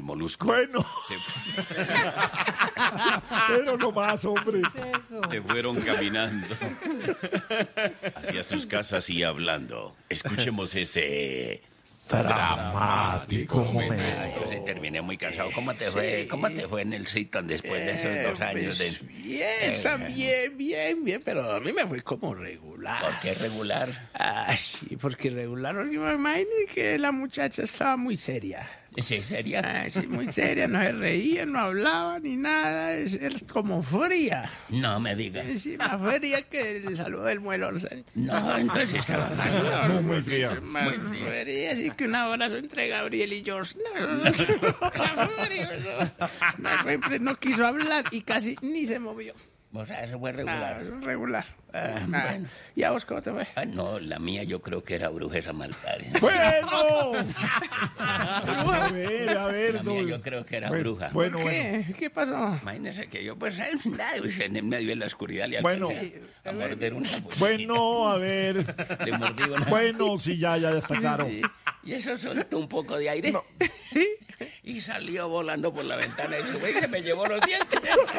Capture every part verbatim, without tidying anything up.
Molusco. Bueno. Se, Pero no más, hombre. se fueron caminando hacia sus casas y hablando. Escuchemos ese dramático momento. Yo sí terminé muy cansado. ¿Cómo te fue? ¿Cómo te fue en el Seaton después de esos dos años de... Bien, también, bien, bien, pero a mí me fue como regular. ¿Por qué regular? Ah, sí, porque regular, porque me imagino que la muchacha estaba muy seria. ¿Sí, seria? Ah, sí, muy seria, no se reía, no hablaba ni nada, es, es como fría. No me digas. Sí, más fría que el saludo del muelón. No, entonces estaba más... Muy, muy fría. Más fría, así que un abrazo entre Gabriel y George. No, no, no, no, no quiso hablar y casi ni se movió. O sea, eso fue regular. Ah, eso es regular. Ah, Ah, bueno. ¿Y a vos cómo te fue? Ah, no, la mía yo creo que era bruja esa malpare. ¡Bueno! A ver, a ver. La mía no. yo creo que era Bueno, bruja. Bueno, ¿Qué? bueno. ¿Qué pasó? Imagínese que yo, pues, nada, en medio de la oscuridad le Bueno. alcancé a morder una bolsita. Bueno, a ver. Le mordí una... Bueno, sí, ya, ya, ya está claro. Sí, y eso soltó un poco de aire. No. ¿Sí? Y salió volando por la ventana y se, y se me llevó los dientes.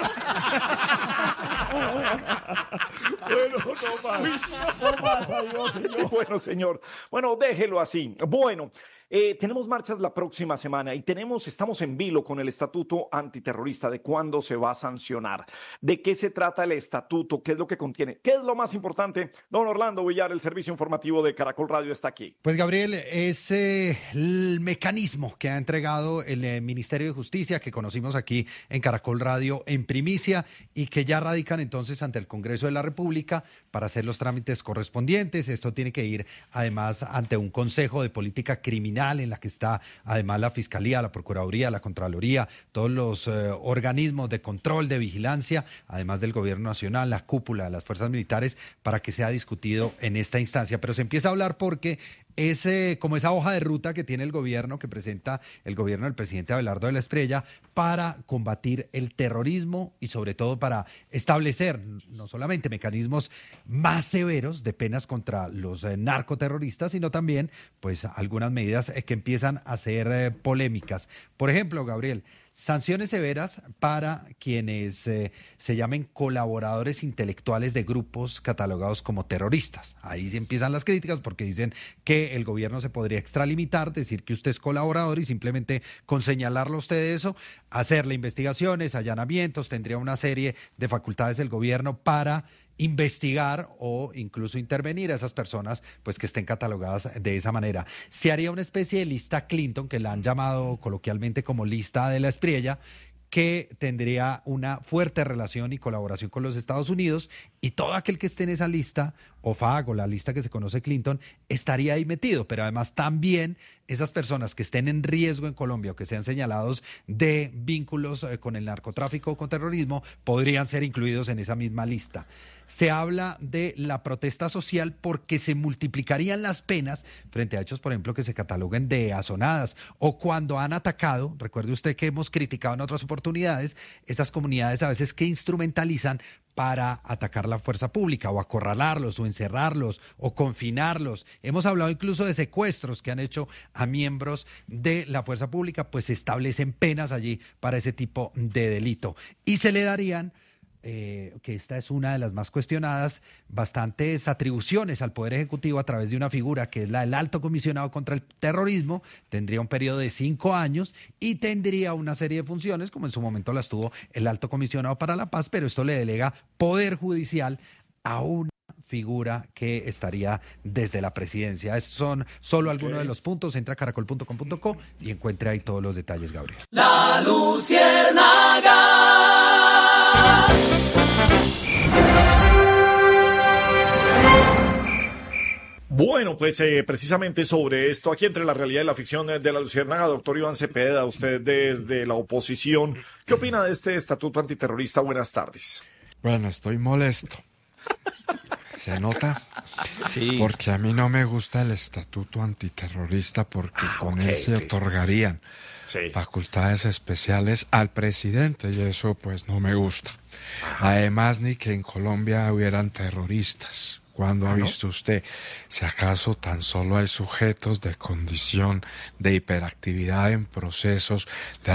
Bueno, no más. No más, adiós, señor. Bueno, señor. Bueno, déjelo así. Bueno, eh, tenemos marchas la próxima semana y tenemos, estamos en vilo con el estatuto antiterrorista de cuándo se va a sancionar, de qué se trata el estatuto, qué es lo que contiene, qué es lo más importante. Don Orlando Villar, el servicio informativo de Caracol Radio está aquí. Pues Gabriel, es eh, el mecanismo que ha entregado el eh, Ministerio de Justicia que conocimos aquí en Caracol Radio en primicia y que ya radican entonces ante el Congreso de la República para hacer los trámites correspondientes. Esto tiene que ir además ante un Consejo de Política Criminal en la que está además la Fiscalía, la Procuraduría, la Contraloría, todos los eh, organismos de control, de vigilancia, además del Gobierno Nacional, la cúpula de las fuerzas militares, para que sea discutido en esta instancia. Pero se empieza a hablar porque es eh, como esa hoja de ruta que tiene el gobierno, que presenta el gobierno del presidente Abelardo de la Espriella para combatir el terrorismo y sobre todo para establecer no solamente mecanismos más severos de penas contra los eh, narcoterroristas, sino también pues algunas medidas eh, que empiezan a ser eh, polémicas. Por ejemplo, Gabriel, sanciones severas para quienes eh, se llamen colaboradores intelectuales de grupos catalogados como terroristas. Ahí sí empiezan las críticas porque dicen que el gobierno se podría extralimitar, decir que usted es colaborador y simplemente con señalarlo a usted de eso, hacerle investigaciones, allanamientos, tendría una serie de facultades el gobierno para investigar o incluso intervenir a esas personas pues que estén catalogadas de esa manera. Se haría una especie de lista Clinton, que la han llamado coloquialmente como lista de la Espriella, que tendría una fuerte relación y colaboración con los Estados Unidos, y todo aquel que esté en esa lista, o F A G, o la lista que se conoce Clinton, estaría ahí metido. Pero además también esas personas que estén en riesgo en Colombia o que sean señalados de vínculos eh, con el narcotráfico o con terrorismo, podrían ser incluidos en esa misma lista. Se habla de la protesta social porque se multiplicarían las penas frente a hechos, por ejemplo, que se cataloguen de azonadas o cuando han atacado, recuerde usted que hemos criticado en otras oportunidades, esas comunidades a veces que instrumentalizan para atacar la fuerza pública o acorralarlos o encerrarlos o confinarlos. Hemos hablado incluso de secuestros que han hecho a miembros de la fuerza pública, pues se establecen penas allí para ese tipo de delito y se le darían Eh, que esta es una de las más cuestionadas, bastantes atribuciones al Poder Ejecutivo a través de una figura que es la del Alto Comisionado contra el Terrorismo. Tendría un periodo de cinco años y tendría una serie de funciones, como en su momento las tuvo el Alto Comisionado para la Paz, pero esto le delega poder judicial a una figura que estaría desde la presidencia. Estos son solo okay. algunos de los puntos. Entra a caracol punto com punto co y encuentre ahí todos los detalles, Gabriel. La Luciérnaga. Bueno, pues eh, precisamente sobre esto, aquí entre la realidad y la ficción de la Luciérnaga, doctor Iván Cepeda, usted desde la oposición, ¿qué opina de este estatuto antiterrorista? Buenas tardes. Bueno, estoy molesto. ¿Se nota? Sí. Porque a mí no me gusta el estatuto antiterrorista porque ah, con okay, él se otorgarían sí. facultades especiales al presidente y eso pues no me gusta. Ajá. Además, ni que en Colombia hubieran terroristas. ¿Cuándo ha visto usted? Si acaso tan solo hay sujetos de condición de hiperactividad en procesos de